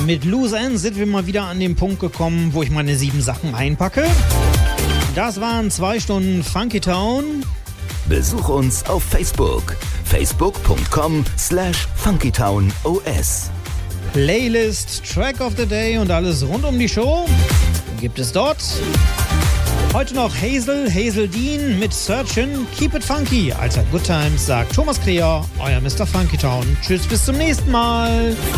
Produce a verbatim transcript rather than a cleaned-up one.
Mit Loose Ends sind wir mal wieder an den Punkt gekommen, wo ich meine sieben Sachen einpacke. Das waren zwei Stunden Funky Town. Besuch uns auf Facebook. facebook.com slash funkytown.os. Playlist, Track of the Day und alles rund um die Show gibt es dort. Heute noch Hazel, Hazel Dean mit Searchin', Keep It Funky. Allzeit Good Times, sagt Thomas Kreher, euer Mister Funky Town. Tschüss, bis zum nächsten Mal.